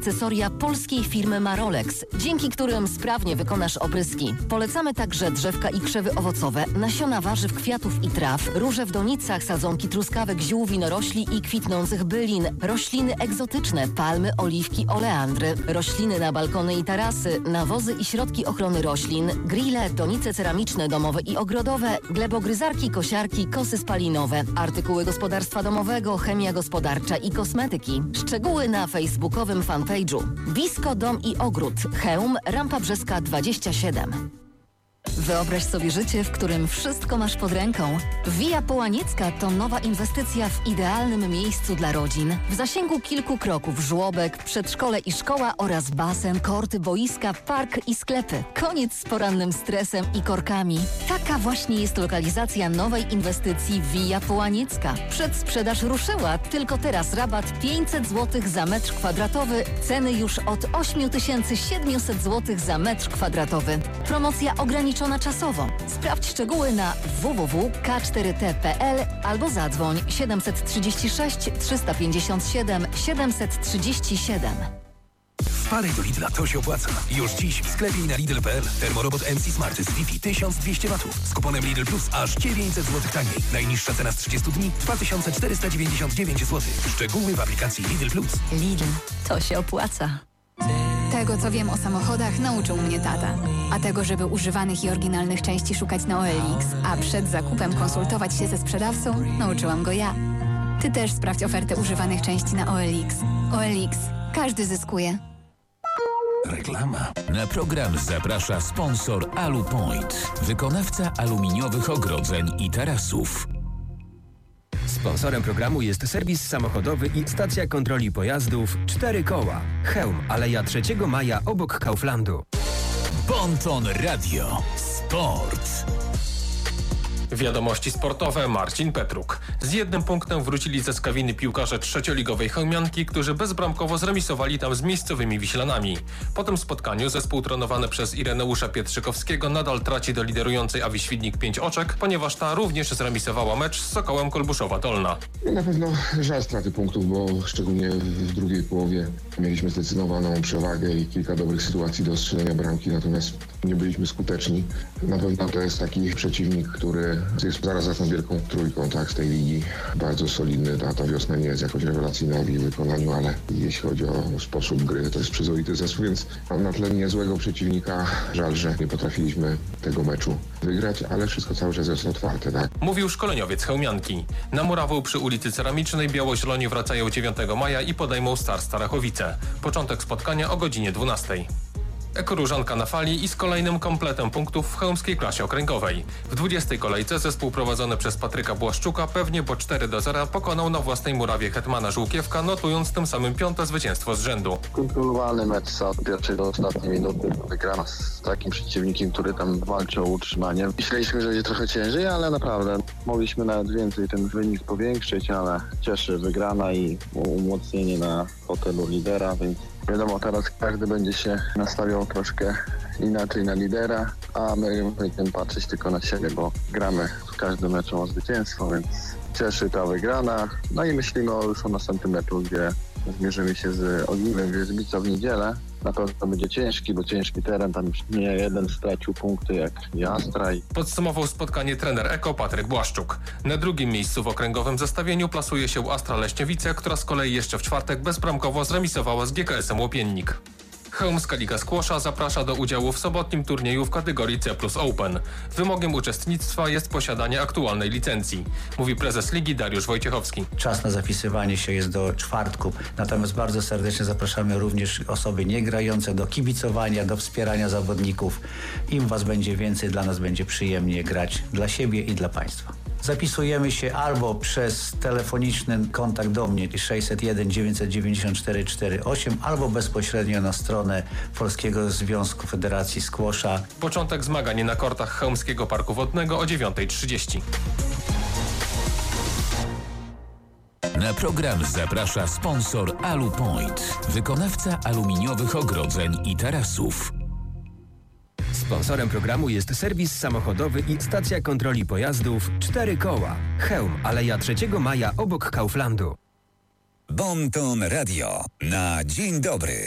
akcesoria polskiej firmy Marolex, dzięki którym sprawnie wykonasz opryski. Polecamy także drzewka i krzewy owocowe, nasiona warzyw, kwiatów i traw, róże w donicach, sadzonki truskawek, ziół, winorośli i kwitnących bylin, rośliny egzotyczne, palmy, oliwki, oleandry, rośliny na balkony i tarasy, nawozy i środki ochrony roślin, grille, donice ceramiczne, domowe i ogrodowe, glebogryzarki, kosiarki, kosy spalinowe, artykuły gospodarstwa domowego, chemia gospodarcza i kosmetyki. Szczegóły na facebookowym fanpage'u. Bisko Dom i Ogród. Chełm, Rampa Brzeska 27. Wyobraź sobie życie, w którym wszystko masz pod ręką. Via Połaniecka to nowa inwestycja w idealnym miejscu dla rodzin. W zasięgu kilku kroków żłobek, przedszkole i szkoła oraz basen, korty, boiska, park i sklepy. Koniec z porannym stresem i korkami. Taka właśnie jest lokalizacja nowej inwestycji Via Połaniecka. Przedsprzedaż ruszyła, tylko teraz rabat 500 zł za metr kwadratowy, ceny już od 8700 zł za metr kwadratowy. Promocja ograniczona czasowo. Sprawdź szczegóły na www.k4t.pl albo zadzwoń 736 357 737. Wpadaj do Lidla, to się opłaca. Już dziś w sklepie i na Lidl.pl termorobot MC Smart z Wi-Fi 1200 W. Z kuponem Lidl Plus aż 900 zł taniej. Najniższa cena z 30 dni 2499 zł. Szczegóły w aplikacji Lidl Plus. Lidl, to się opłaca. Tego, co wiem o samochodach, nauczył mnie tata. A tego, żeby używanych i oryginalnych części szukać na OLX, a przed zakupem konsultować się ze sprzedawcą, nauczyłam go ja. Ty też sprawdź ofertę używanych części na OLX. OLX. Każdy zyskuje. Reklama. Na program zaprasza sponsor Alupoint, wykonawca aluminiowych ogrodzeń i tarasów. Sponsorem programu jest serwis samochodowy i stacja kontroli pojazdów 4 koła. Chełm, Aleja 3 Maja obok Kauflandu. Bonton Radio. Sport. Wiadomości sportowe. Marcin Petruk. Z 1 punktem wrócili ze Skawiny piłkarze trzecioligowej Chełmianki, którzy bezbramkowo zremisowali tam z miejscowymi Wiślanami. Po tym spotkaniu zespół trenowany przez Ireneusza Pietrzykowskiego nadal traci do liderującej Awi Świdnik 5 oczek, ponieważ ta również zremisowała mecz z Sokołem Kolbuszowa Dolna. Na pewno żal straty punktów, bo szczególnie w drugiej połowie mieliśmy zdecydowaną przewagę i kilka dobrych sytuacji do strzelenia bramki, natomiast nie byliśmy skuteczni. Na pewno to jest taki przeciwnik, który jest zaraz za tą wielką trójką, tak, z tej ligi. Bardzo solidny, ta wiosna nie jest jakoś rewelacyjna w jej wykonaniu, ale jeśli chodzi o sposób gry, to jest przyzwoity zespół, więc na tle niezłego przeciwnika żal, że nie potrafiliśmy tego meczu wygrać, ale wszystko cały czas jest otwarte, tak. Mówił szkoleniowiec Chełmianki. Na murawę przy ulicy Ceramicznej Biało-Zieloni wracają 9 maja i podejmą Star Starachowice. Początek spotkania o godzinie 12. Ekoróżanka na fali i z kolejnym kompletem punktów w chełmskiej klasie okręgowej. W 20. kolejce zespół prowadzony przez Patryka Błaszczuka pewnie po 4-0 pokonał na własnej murawie hetmana Żółkiewka, notując tym samym 5. zwycięstwo z rzędu. Kontrolowany mecz od pierwszej do ostatniej minuty. Wygrana z takim przeciwnikiem, który tam walczy o utrzymanie. Myśleliśmy, że będzie trochę ciężej, ale naprawdę mogliśmy nawet więcej ten wynik powiększyć, ale cieszy wygrana i umocnienie na fotelu lidera, więc wiadomo, teraz każdy będzie się nastawiał troszkę inaczej na lidera, a my będziemy patrzeć tylko na siebie, bo gramy w każdym meczu o zwycięstwo, więc cieszy ta wygrana. No i myślimy już o następnym meczu, gdzie zmierzymy się z Ogniwem Wierzbica w niedzielę. Na pewno będzie ciężki, bo ciężki teren, tam już nie jeden stracił punkty jak Jastra. Podsumował spotkanie trener Eko Patryk Błaszczuk. Na drugim miejscu w okręgowym zestawieniu plasuje się Astra Leśniowice, która z kolei jeszcze w czwartek bezbramkowo zremisowała z GKS-em Łopiennik. Chełmska Liga Squasha zaprasza do udziału w sobotnim turnieju w kategorii C+ Open. Wymogiem uczestnictwa jest posiadanie aktualnej licencji, mówi prezes ligi Dariusz Wojciechowski. Czas na zapisywanie się jest do czwartku, natomiast bardzo serdecznie zapraszamy również osoby niegrające do kibicowania, do wspierania zawodników. Im was będzie więcej, dla nas będzie przyjemnie grać dla siebie i dla państwa. Zapisujemy się albo przez telefoniczny kontakt do mnie 601 994 48, albo bezpośrednio na stronę Polskiego Związku Federacji Squasha. Początek zmagań na kortach Chełmskiego Parku Wodnego o 9:30. Na program zaprasza sponsor Alupoint, wykonawca aluminiowych ogrodzeń i tarasów. Sponsorem programu jest serwis samochodowy i stacja kontroli pojazdów 4 koła. Chełm, Aleja 3 Maja obok Kauflandu. Bonton Radio na dzień dobry.